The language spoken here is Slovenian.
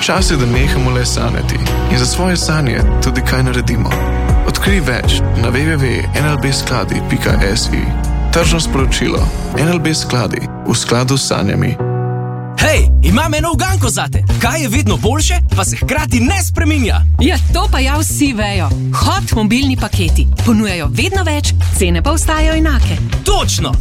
Čas je, da nehamo le sanjati in za svoje sanje tudi kaj naredimo. Odkrij več na www.nlbskladi.si. Tržno sporočilo. NLB Skladi, v skladu s sanjami. Hej, imam eno uganko zate. Kaj je vedno boljše, pa se hkrati ne spreminja? Ja, to pa ja vsi vejo. Hot mobilni paketi. Ponujajo vedno več, cene pa ostajajo enake. Točno!